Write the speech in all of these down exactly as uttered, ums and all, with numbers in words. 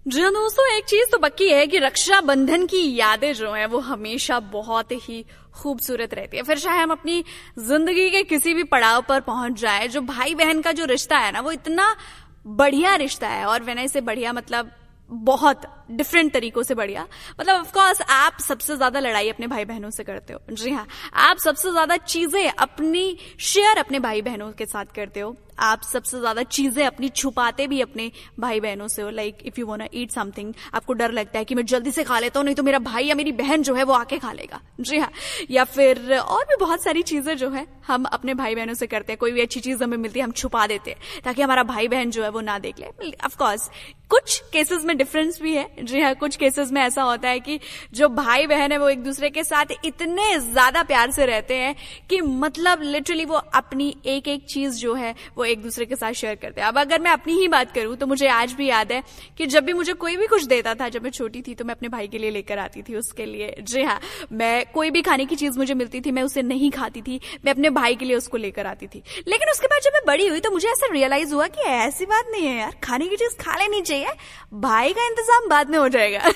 जी हाँ दोस्तों, एक चीज तो पक्की है कि रक्षाबंधन की यादें जो हैं वो हमेशा बहुत ही खूबसूरत रहती है। फिर चाहे हम अपनी जिंदगी के किसी भी पड़ाव पर पहुंच जाए, जो भाई बहन का जो रिश्ता है ना वो इतना बढ़िया रिश्ता है। और मैंने इसे बढ़िया मतलब बहुत डिफरेंट तरीकों से बढ़िया मतलब ऑफ कोर्स आप सबसे ज्यादा लड़ाई अपने भाई बहनों से करते हो। जी हाँ, आप सबसे ज्यादा चीजें अपनी शेयर अपने भाई बहनों के साथ करते हो। आप सबसे ज्यादा चीजें अपनी छुपाते भी अपने भाई बहनों से हो। Like if you want to eat something, आपको डर लगता है कि मैं जल्दी से खा लेता हूँ नहीं तो मेरा भाई या मेरी बहन जो है वो आके खा लेगा। जी हाँ, या फिर और भी बहुत सारी चीजें जो है हम अपने भाई बहनों से करते हैं। कोई भी अच्छी चीज हमें मिलती है हम छुपा देते हैं ताकि हमारा भाई बहन जो है वो ना देख ले। ऑफ कोर्स कुछ केसेस में डिफरेंस भी है। जी हाँ, कुछ केसेस में ऐसा होता है कि जो भाई बहन है वो एक दूसरे के साथ इतने ज्यादा प्यार से रहते हैं कि मतलब लिटरली वो अपनी एक एक चीज जो है वो एक दूसरे के साथ शेयर करते हैं। अब अगर मैं अपनी ही बात करूं तो मुझे आज भी याद है कि जब भी मुझे कोई भी कुछ देता था जब मैं छोटी थी तो मैं अपने भाई के लिए लेकर आती थी उसके लिए। जी हाँ, मैं कोई भी खाने की चीज मुझे मिलती थी मैं उसे नहीं खाती थी, मैं अपने भाई के लिए उसको लेकर आती थी। लेकिन उसके बाद जब मैं बड़ी हुई तो मुझे ऐसा रियलाइज हुआ कि ऐसी बात नहीं है यार, खाने की चीज खा लेनी चाहिए, भाई का इंतजाम बाद में हो जाएगा।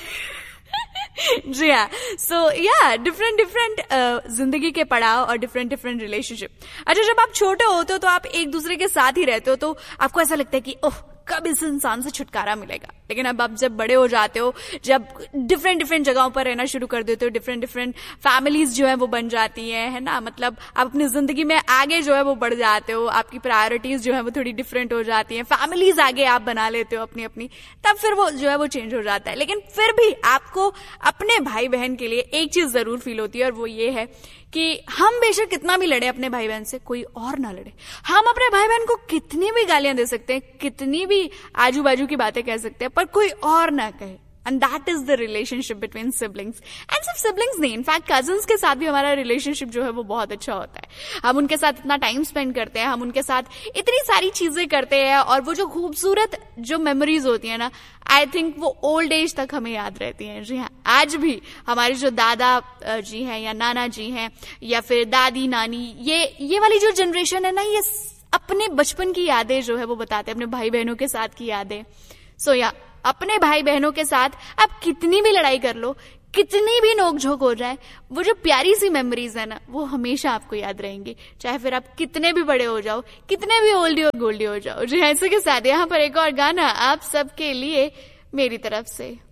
जी हाँ, सो या डिफरेंट डिफरेंट जिंदगी के पड़ाव और डिफरेंट डिफरेंट रिलेशनशिप। अच्छा, जब आप छोटे होते हो तो आप एक दूसरे के साथ ही रहते हो तो आपको ऐसा लगता है कि ओह कब इस इंसान से छुटकारा मिलेगा। लेकिन अब आप जब बड़े हो जाते हो, जब डिफरेंट डिफरेंट जगहों पर रहना शुरू कर देते हो, डिफरेंट डिफरेंट फैमिलीज जो है वो बन जाती हैं, है ना, मतलब आप अपनी जिंदगी में आगे जो है वो बढ़ जाते हो, आपकी प्रायोरिटीज जो है वो थोड़ी डिफरेंट हो जाती हैं, फैमिलीज आगे आप बना लेते हो अपनी अपनी, तब फिर वो जो है वो चेंज हो जाता है। लेकिन फिर भी आपको अपने भाई बहन के लिए एक चीज जरूर फील होती है और वो ये है कि हम बेशक कितना भी लड़े अपने भाई बहन से, कोई और ना लड़े। हम अपने भाई बहन को कितनी भी गालियां दे सकते हैं, कितनी भी आजू बाजू की बातें कह सकते हैं, पर कोई और ना कहे। And that is the relationship between siblings. And सिर्फ सिबलिंग्स नहीं, इनफैक्ट कजन्स के साथ भी हमारा रिलेशनशिप जो है वो बहुत अच्छा होता है। हम उनके साथ इतना टाइम स्पेंड करते हैं, हम उनके साथ इतनी सारी चीजें करते हैं और वो जो खूबसूरत जो मेमोरीज होती है ना, आई थिंक वो ओल्ड एज तक हमें याद रहती हैं। जी हाँ, आज भी हमारे जो दादा जी हैं या नाना जी हैं या फिर दादी नानी, ये ये वाली जो जनरेशन है ना, ये अपने बचपन की यादें जो है वो बताते हैं, अपने भाई बहनों के साथ की यादें। सो या अपने भाई बहनों के साथ आप कितनी भी लड़ाई कर लो, कितनी भी नोकझोंक हो जाए, वो जो प्यारी सी मेमोरीज है ना वो हमेशा आपको याद रहेंगी, चाहे फिर आप कितने भी बड़े हो जाओ, कितने भी ओल्डी और गोल्डी हो जाओ। जी ऐसे के साथ यहाँ पर एक और गाना आप सबके लिए मेरी तरफ से।